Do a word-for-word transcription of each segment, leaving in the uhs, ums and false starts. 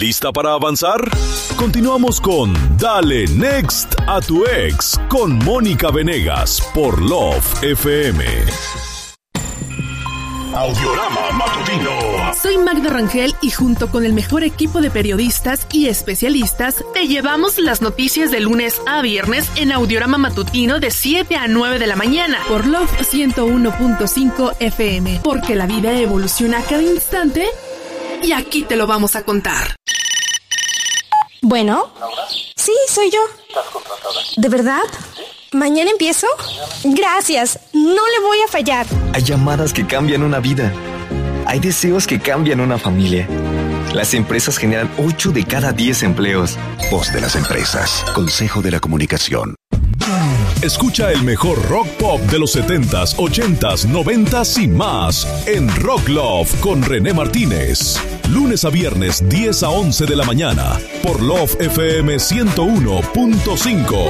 ¿Lista para avanzar? Continuamos con Dale Next a tu ex con Mónica Venegas por Love F M. Audiorama Matutino. Soy Magda Rangel y junto con el mejor equipo de periodistas y especialistas te llevamos las noticias de lunes a viernes en Audiorama Matutino de siete a nueve de la mañana por Love ciento uno punto cinco F M, porque la vida evoluciona a cada instante y aquí te lo vamos a contar. Bueno, ¿Laura? Sí, soy yo. ¿Estás contratada? ¿De verdad? ¿Sí? ¿Mañana empiezo? Gracias, no le voy a fallar. Hay llamadas que cambian una vida. Hay deseos que cambian una familia. Las empresas generan ocho de cada diez empleos. Voz de las empresas. Consejo de la Comunicación. Escucha el mejor rock pop de los setentas, ochentas, noventas y más en Rock Love con René Martínez. Lunes a viernes, diez a once de la mañana por Love F M ciento uno punto cinco.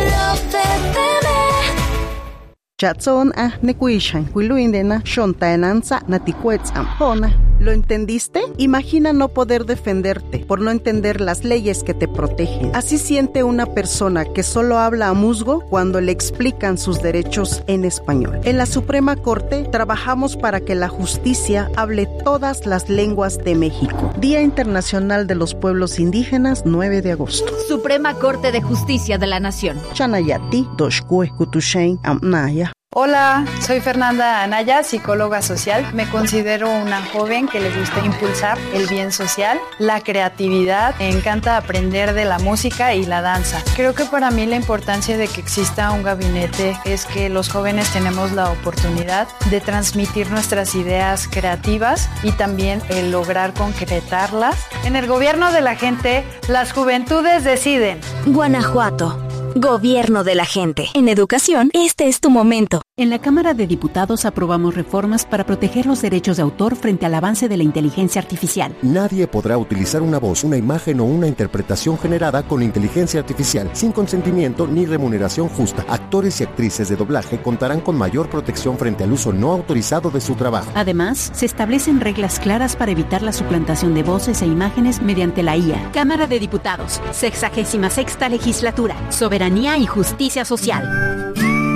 Chatson a nekuishan kuiluindena shontaenanza naticuetz ampona. ¿Lo entendiste? Imagina no poder defenderte por no entender las leyes que te protegen. Así siente una persona que solo habla a musgo cuando le explican sus derechos en español. En la Suprema Corte trabajamos para que la justicia hable todas las lenguas de México. Día Internacional de los Pueblos Indígenas, nueve de agosto. Suprema Corte de Justicia de la Nación. Chanayati, Doshkue, Kutushain, Amnaya. Hola, soy Fernanda Anaya, psicóloga social. Me considero una joven que le gusta impulsar el bien social, la creatividad. Me encanta aprender de la música y la danza. Creo que para mí la importancia de que exista un gabinete es que los jóvenes tenemos la oportunidad de transmitir nuestras ideas creativas y también el lograr concretarlas. En el gobierno de la gente, las juventudes deciden. Guanajuato. Gobierno de la gente. En educación, este es tu momento. En la Cámara de Diputados aprobamos reformas para proteger los derechos de autor frente al avance de la inteligencia artificial. Nadie podrá utilizar una voz, una imagen o una interpretación generada con inteligencia artificial sin consentimiento ni remuneración justa. Actores y actrices de doblaje contarán con mayor protección frente al uso no autorizado de su trabajo. Además, se establecen reglas claras para evitar la suplantación de voces e imágenes mediante la I A. Cámara de Diputados, sexagésima sexta legislatura. Soberanía y justicia social.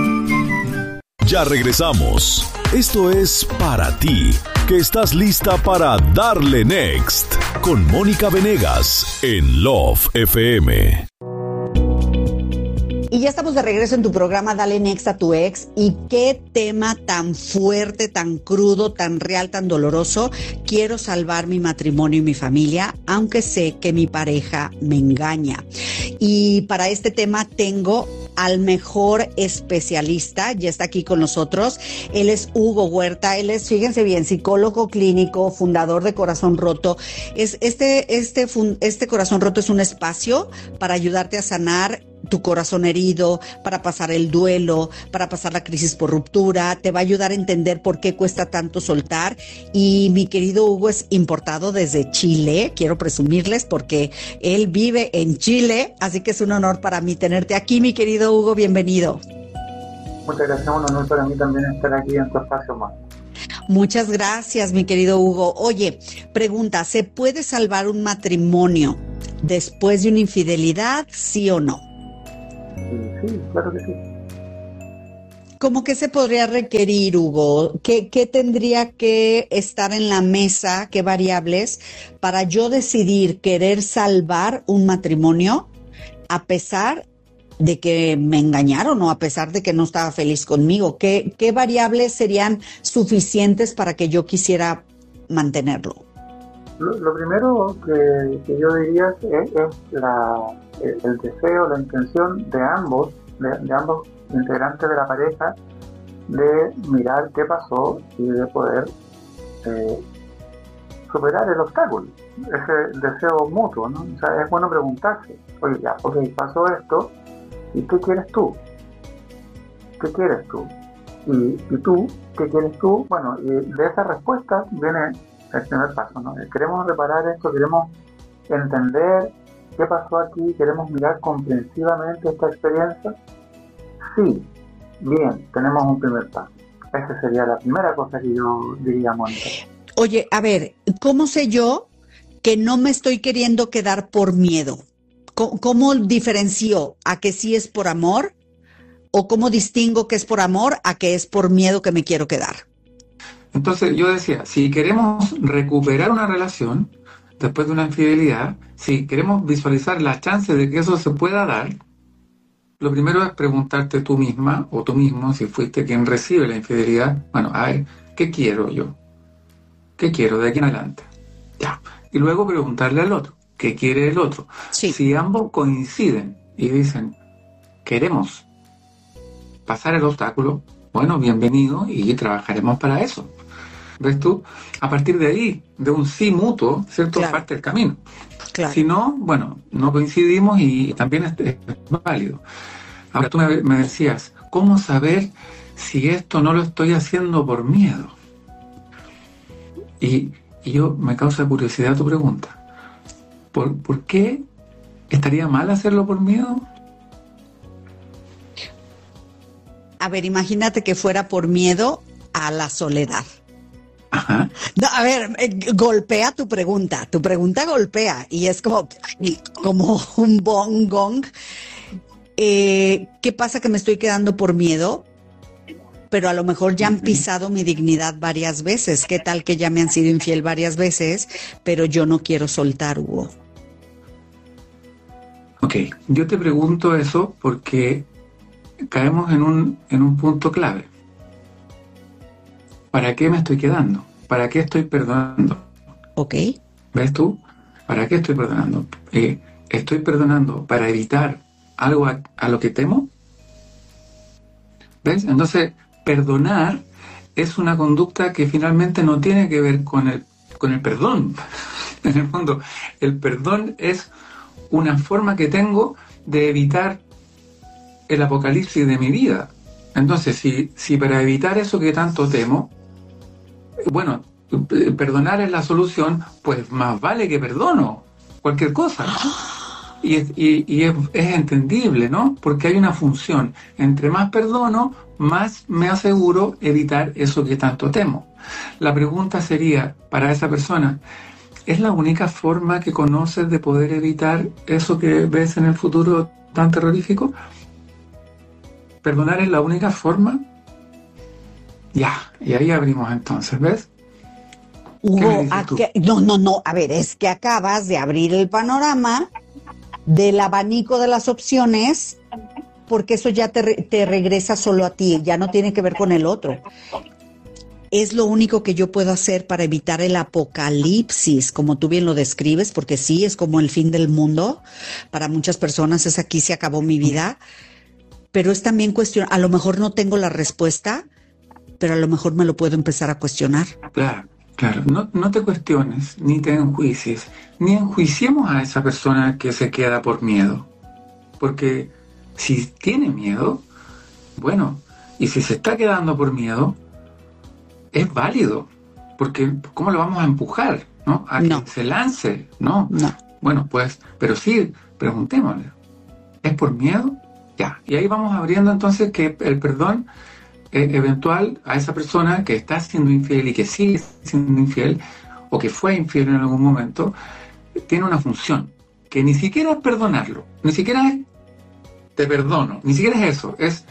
Ya regresamos. Esto es para ti, que estás lista para darle next con Mónica Venegas en Love F M. Y ya estamos de regreso en tu programa Dale Next a tu ex. Y qué tema tan fuerte, tan crudo, tan real, tan doloroso. Quiero salvar mi matrimonio y mi familia, aunque sé que mi pareja me engaña. Y para este tema tengo al mejor especialista, ya está aquí con nosotros. Él es Hugo Huerta, él es, fíjense bien, psicólogo clínico, fundador de Corazón Roto. Es este, este, este Corazón Roto es un espacio para ayudarte a sanar tu corazón herido, para pasar el duelo, para pasar la crisis por ruptura. Te va a ayudar a entender por qué cuesta tanto soltar. Y mi querido Hugo es importado desde Chile. Quiero presumirles porque él vive en Chile, así que es un honor para mí tenerte aquí, mi querido Hugo. Bienvenido. Muchas gracias, un honor para mí también estar aquí en tu espacio, más. Muchas gracias, mi querido Hugo. Oye, pregunta, ¿se puede salvar un matrimonio después de una infidelidad, sí o no? Sí, sí, claro que sí. ¿Cómo que se podría requerir, Hugo? ¿Qué, qué tendría que estar en la mesa, qué variables, para yo decidir querer salvar un matrimonio a pesar de que me engañaron o a pesar de que no estaba feliz conmigo? ¿Qué, qué variables serían suficientes para que yo quisiera mantenerlo? Lo, lo primero que, que yo diría es, es la, el, el deseo, la intención de ambos, de, de ambos integrantes de la pareja, de mirar qué pasó y de poder eh, superar el obstáculo, ese deseo mutuo, ¿no? O sea, es bueno preguntarse, oye, ya, ok, pasó esto, ¿y qué quieres tú? ¿Qué quieres tú? Y, y tú, ¿qué quieres tú? Bueno, y de esa respuesta viene el primer paso, ¿no? Queremos reparar esto, queremos entender qué pasó aquí, queremos mirar comprensivamente esta experiencia. Sí, bien, tenemos un primer paso. Esa sería la primera cosa que yo diría, Mónica. Oye, a ver, ¿cómo sé yo que no me estoy queriendo quedar por miedo. ¿Cómo, cómo diferencio a que sí es por amor? ¿O cómo distingo que es por amor a que es por miedo que me quiero quedar? Entonces yo decía, si queremos recuperar una relación después de una infidelidad, si queremos visualizar la chance de que eso se pueda dar, lo primero es preguntarte tú misma o tú mismo, si fuiste quien recibe la infidelidad, bueno, a ver, ¿qué quiero yo? ¿Qué quiero de aquí en adelante? Ya. Y luego preguntarle al otro, ¿qué quiere el otro? Sí. Si ambos coinciden y dicen, queremos pasar el obstáculo, bueno, bienvenido y trabajaremos para eso. ¿Ves tú? A partir de ahí, de un sí mutuo, ¿cierto? Claro. Parte el camino. Claro. Si no, bueno, no coincidimos y también es, es válido. Ahora tú me, me decías, ¿cómo saber si esto no lo estoy haciendo por miedo? Y, y yo me causa curiosidad tu pregunta. ¿Por, ¿Por qué estaría mal hacerlo por miedo? A ver, imagínate que fuera por miedo a la soledad. Ajá. No, a ver, eh, golpea tu pregunta. Tu pregunta golpea y es como, como un bong gong. Eh, ¿Qué pasa que me estoy quedando por miedo? Pero a lo mejor ya han pisado mi dignidad varias veces. ¿Qué tal que ya me han sido infiel varias veces? Pero yo no quiero soltar, Hugo. Ok, yo te pregunto eso porque caemos en un, en un punto clave. ¿Para qué me estoy quedando? ¿Para qué estoy perdonando? Ok. ¿Ves tú? ¿Para qué estoy perdonando? Eh, ¿Estoy perdonando para evitar algo a, a lo que temo? ¿Ves? Entonces, perdonar es una conducta que finalmente no tiene que ver con el, con el perdón. En el fondo, el perdón es una forma que tengo de evitar el apocalipsis de mi vida. Entonces, si, si para evitar eso que tanto temo, bueno, perdonar es la solución, pues más vale que perdono cualquier cosa. Y, y, y es, es entendible, ¿no? Porque hay una función. Entre más perdono, más me aseguro evitar eso que tanto temo. La pregunta sería, para esa persona, ¿es la única forma que conoces de poder evitar eso que ves en el futuro tan terrorífico? ¿Perdonar es la única forma? Ya, y ahí abrimos entonces, ¿ves? Hugo, no, no, no, a ver, es que acabas de abrir el panorama del abanico de las opciones, porque eso ya te, re, te regresa solo a ti, ya no tiene que ver con el otro. Es lo único que yo puedo hacer para evitar el apocalipsis, como tú bien lo describes, porque sí, es como el fin del mundo. Para muchas personas es aquí se acabó mi vida, pero es también cuestión, a lo mejor no tengo la respuesta, pero a lo mejor me lo puedo empezar a cuestionar. Claro, claro. No, no te cuestiones, ni te enjuicies, ni enjuiciemos a esa persona que se queda por miedo. Porque si tiene miedo, bueno, y si se está quedando por miedo, es válido. Porque ¿cómo lo vamos a empujar, no? A no. que se lance, ¿no? No. Bueno, pues, pero sí, preguntémosle. ¿Es por miedo? Ya. Y ahí vamos abriendo entonces que el perdón eventual a esa persona que está siendo infiel y que sigue siendo infiel o que fue infiel en algún momento, tiene una función que ni siquiera es perdonarlo, ni siquiera es te perdono, ni siquiera es eso, es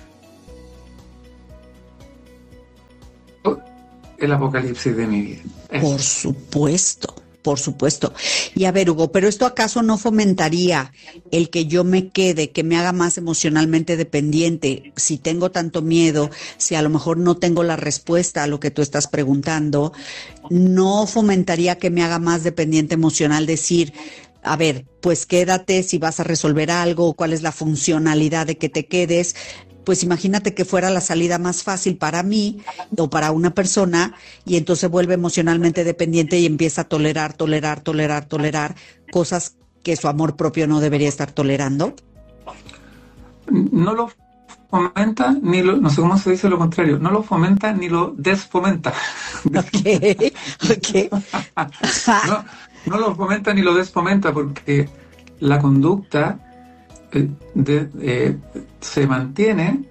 el apocalipsis de mi vida. Eso. Por supuesto, por supuesto. Y a ver, Hugo, ¿pero esto acaso no fomentaría el que yo me quede, que me haga más emocionalmente dependiente? Si tengo tanto miedo, si a lo mejor no tengo la respuesta a lo que tú estás preguntando, ¿no fomentaría que me haga más dependiente emocional decir, a ver, pues quédate si vas a resolver algo, cuál es la funcionalidad de que te quedes? Pues imagínate que fuera la salida más fácil para mí o para una persona y entonces vuelve emocionalmente dependiente y empieza a tolerar, tolerar, tolerar, tolerar cosas que su amor propio no debería estar tolerando. No lo fomenta, ni lo, no sé cómo se dice lo contrario, no lo fomenta ni lo desfomenta. Ok, ok. no, no lo fomenta ni lo desfomenta porque la conducta De, eh, se mantiene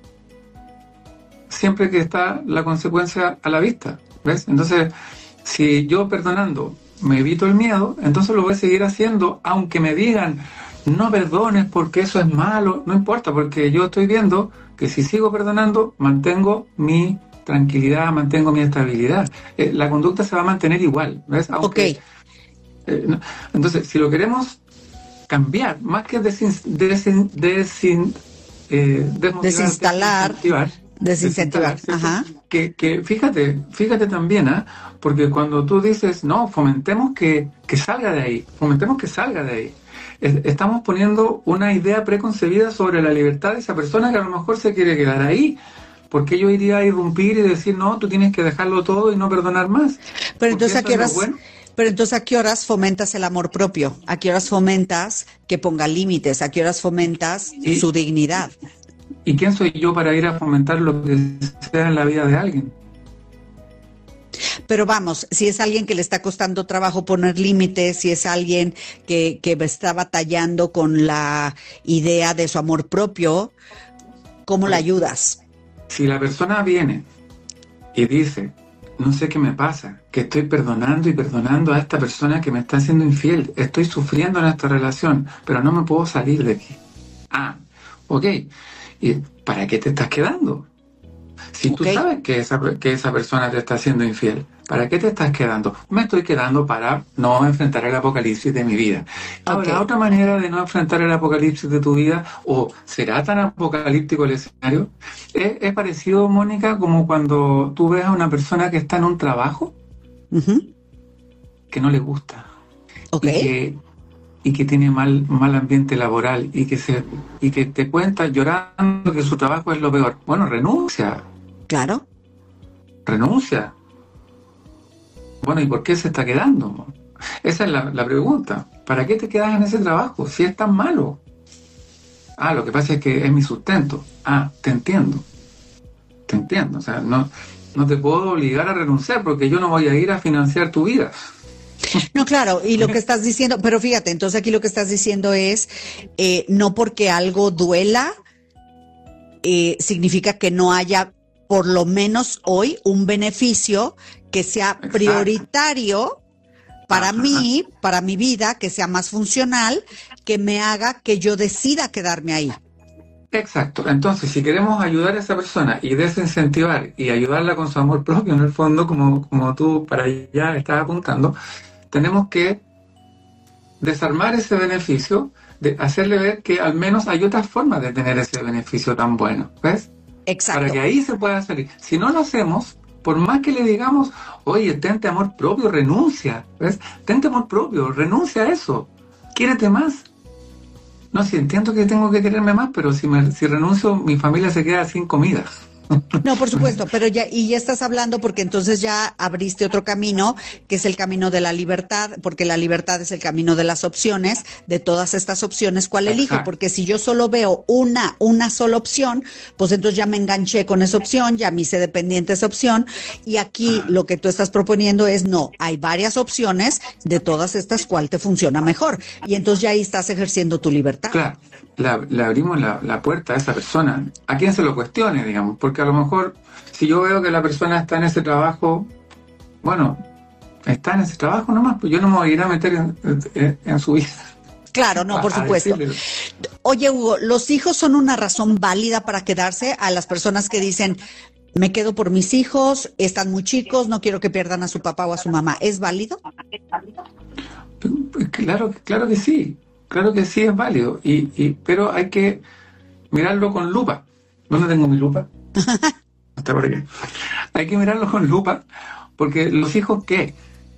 siempre que está la consecuencia a la vista, ¿ves? Entonces, si yo perdonando me evito el miedo, entonces lo voy a seguir haciendo, aunque me digan, no perdones porque eso es malo, no importa, porque yo estoy viendo que si sigo perdonando, mantengo mi tranquilidad, mantengo mi estabilidad. Eh, la conducta se va a mantener igual, ¿ves? Aunque, okay. eh, no. Entonces, si lo queremos cambiar, más que desin, desin, desin, eh, desinstalar, desincentivar, desincentivar, ajá. Que, que fíjate, fíjate también, ¿eh? Porque cuando tú dices, no, fomentemos que, que salga de ahí, fomentemos que salga de ahí, estamos poniendo una idea preconcebida sobre la libertad de esa persona que a lo mejor se quiere quedar ahí, porque yo iría a irrumpir y decir, no, tú tienes que dejarlo todo y no perdonar más. Pero entonces, ¿a qué horas, bueno? pero entonces, ¿a qué horas fomentas el amor propio? ¿A qué horas fomentas que ponga límites? ¿A qué horas fomentas ¿Y? su dignidad? ¿Y quién soy yo para ir a fomentar lo que sea en la vida de alguien? Pero vamos, si es alguien que le está costando trabajo poner límites, si es alguien que, que está batallando con la idea de su amor propio, ¿cómo la ayudas? Si la persona viene y dice, no sé qué me pasa, que estoy perdonando y perdonando a esta persona que me está siendo infiel, estoy sufriendo en esta relación, pero no me puedo salir de aquí. Ah, ok. ¿Y para qué te estás quedando? Si okay. tú sabes que esa, que esa persona te está siendo infiel, ¿para qué te estás quedando? Me estoy quedando para no enfrentar el apocalipsis de mi vida. Ahora, okay. otra manera de no enfrentar el apocalipsis de tu vida, o será tan apocalíptico el escenario, es, es parecido, Mónica, como cuando tú ves a una persona que está en un trabajo uh-huh. que no le gusta. Okay. Y que, y que tiene mal, mal ambiente laboral y que, se, y que te cuenta llorando que su trabajo es lo peor. Bueno, renuncia. Claro. Renuncia. Bueno, ¿y por qué se está quedando? Esa es la, la pregunta. ¿Para qué te quedas en ese trabajo si es tan malo? Ah, lo que pasa es que es mi sustento. Ah, te entiendo. Te entiendo. O sea, no, no te puedo obligar a renunciar porque yo no voy a ir a financiar tu vida. No, claro, y lo que estás diciendo, pero fíjate, entonces aquí lo que estás diciendo es, eh, no porque algo duela, eh, significa que no haya, por lo menos hoy, un beneficio que sea prioritario para Ajá. mí, para mi vida, que sea más funcional, que me haga que yo decida quedarme ahí. Exacto. Entonces, si queremos ayudar a esa persona y desincentivar y ayudarla con su amor propio, en el fondo, como, como tú para allá estás apuntando, tenemos que desarmar ese beneficio, de hacerle ver que al menos hay otras formas de tener ese beneficio tan bueno, ¿ves? Exacto. Para que ahí se pueda salir. Si no lo hacemos, por más que le digamos, oye, tente amor propio, renuncia, ¿ves? Tente amor propio, renuncia a eso, quiérete más. No, si entiendo que tengo que quererme más, pero si, me, si renuncio, mi familia se queda sin comida. No, por supuesto, pero ya, y ya estás hablando porque entonces ya abriste otro camino, que es el camino de la libertad, porque la libertad es el camino de las opciones, de todas estas opciones, ¿cuál elijo? Porque si yo solo veo una, una sola opción, pues entonces ya me enganché con esa opción, ya me hice dependiente de esa opción, y aquí ah. lo que tú estás proponiendo es, no, hay varias opciones, de todas estas, ¿cuál te funciona mejor? Y entonces ya ahí estás ejerciendo tu libertad. Claro. La, le abrimos la, la puerta a esa persona, a quien se lo cuestione, digamos, porque a lo mejor si yo veo que la persona está en ese trabajo, bueno, está en ese trabajo nomás, pues yo no me voy a ir a meter en, en, en su vida. Claro, no, por supuesto. Oye, Hugo, ¿los hijos son una razón válida para quedarse? A las personas que dicen, me quedo por mis hijos, están muy chicos, no quiero que pierdan a su papá o a su mamá, ¿es válido? Claro, claro que sí. Claro que sí es válido, y, y pero hay que mirarlo con lupa. ¿Dónde tengo mi lupa? Está por aquí. Hay que mirarlo con lupa, porque los hijos, ¿qué?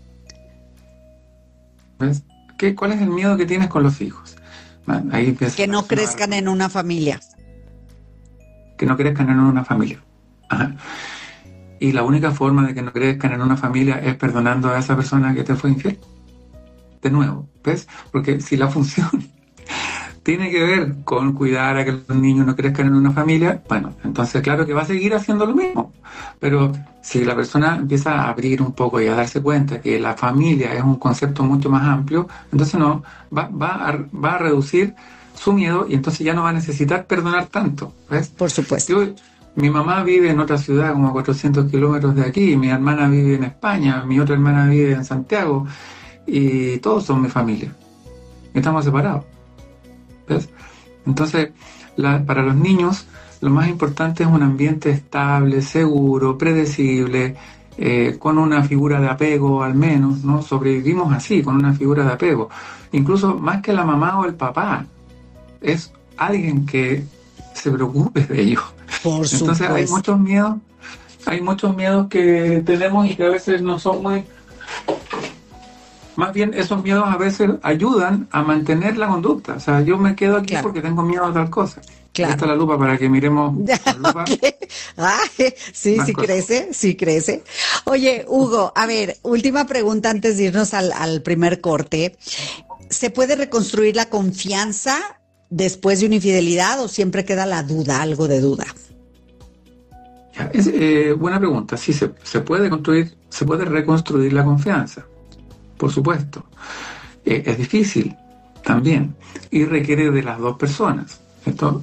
¿Ves? ¿Qué? ¿Cuál es el miedo que tienes con los hijos? Ahí que no crezcan en una familia. Que no crezcan en una familia. Ajá. Y la única forma de que no crezcan en una familia es perdonando a esa persona que te fue infiel. De nuevo, ¿ves? Porque si la función tiene que ver con cuidar a que los niños no crezcan en una familia, bueno, entonces claro que va a seguir haciendo lo mismo. Pero si la persona empieza a abrir un poco y a darse cuenta que la familia es un concepto mucho más amplio, entonces no va, va, a, va a reducir su miedo y entonces ya no va a necesitar perdonar tanto, ¿ves? Por supuesto. Yo, mi mamá vive en otra ciudad como a cuatrocientos kilómetros de aquí, mi hermana vive en España, mi otra hermana vive en Santiago. y todos son mi familia. Estamos separados. ¿Ves? Entonces, la, para los niños, lo más importante es un ambiente estable, seguro, predecible, eh, con una figura de apego al menos, ¿no? Sobrevivimos así, con una figura de apego. Incluso más que la mamá o el papá, es alguien que se preocupe de ellos. Por Entonces supuesto. hay muchos miedos, hay muchos miedos que tenemos y que a veces no son muy... Más bien esos miedos a veces ayudan a mantener la conducta. O sea, yo me quedo aquí claro. porque tengo miedo a tal cosa. Claro. Esta es la lupa para que miremos la lupa. Ay, sí, Más sí cosas. crece, sí crece. Oye, Hugo, a ver, última pregunta antes de irnos al, al primer corte. ¿Se puede reconstruir la confianza después de una infidelidad o siempre queda la duda, algo de duda? Ya, es, eh, buena pregunta. Sí, se, se puede construir, se puede reconstruir la confianza, por supuesto. Eh, es difícil también y requiere de las dos personas. Esto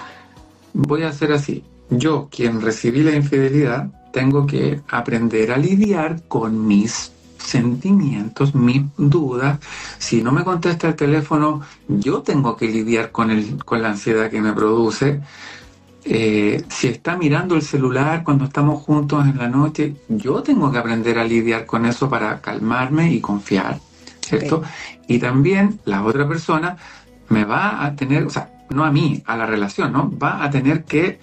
voy a hacer así. Yo, quien recibí la infidelidad, tengo que aprender a lidiar con mis sentimientos, mis dudas. Si no me contesta el teléfono, yo tengo que lidiar con, el, con la ansiedad que me produce. Eh, si está mirando el celular cuando estamos juntos en la noche, yo tengo que aprender a lidiar con eso para calmarme y confiar, ¿cierto? Okay. Y también la otra persona me va a tener, o sea, no a mí, a la relación, ¿no? Va a tener que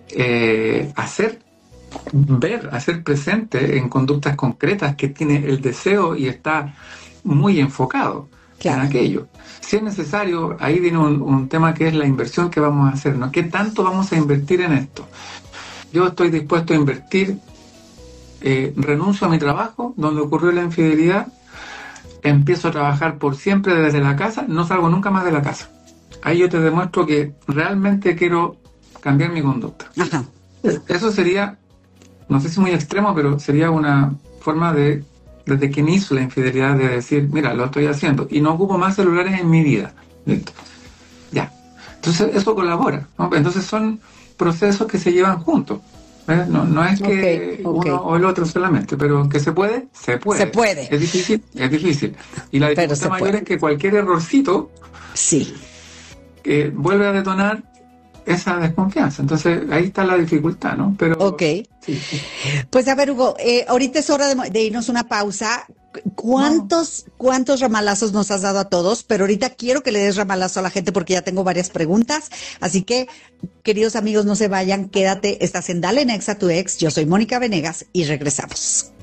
eh, hacer, ver, hacer presente en conductas concretas que tiene el deseo y está muy enfocado claro. en aquello. Si es necesario, ahí viene un, un tema que es la inversión que vamos a hacer, ¿no? ¿Qué tanto vamos a invertir en esto? Yo estoy dispuesto a invertir, eh, renuncio a mi trabajo, donde ocurrió la infidelidad, empiezo a trabajar por siempre desde la casa, no salgo nunca más de la casa. Ahí yo te demuestro que realmente quiero cambiar mi conducta. Ajá. Eso sería, no sé si muy extremo, pero sería una forma de, desde que inicio la infidelidad, de decir, mira, lo estoy haciendo y no ocupo más celulares en mi vida. Listo. Ya. Entonces eso colabora, ¿no? Entonces son procesos que se llevan juntos. ¿Ves? No, no es que okay, okay. uno o el otro solamente, pero que se puede, se puede. Se puede. Es difícil, es difícil. Y la dificultad mayor es que cualquier errorcito sí. que vuelve a detonar esa desconfianza. Entonces ahí está la dificultad, ¿no? Pero ok. Sí, sí. Pues a ver, Hugo, eh, ahorita es hora de, de irnos una pausa. ¿Cuántos, no. ¿Cuántos ramalazos nos has dado a todos? Pero ahorita quiero que le des ramalazo a la gente porque ya tengo varias preguntas. Así que, queridos amigos, no se vayan, quédate. Estás en Dale Next a tu Ex. Yo soy Mónica Venegas y regresamos.